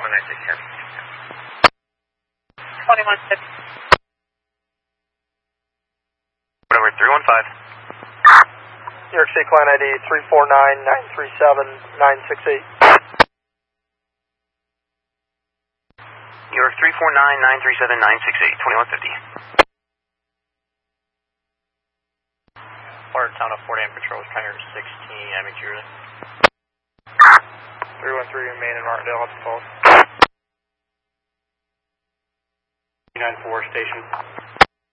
2150. Whatever, 315. New York City client ID 349-937-968. New York 349-937-968, 2150. Town of Fort Anne Patrol, Tiger 16, Amateur. 313 Main and Martindale, what's the call? 394 station.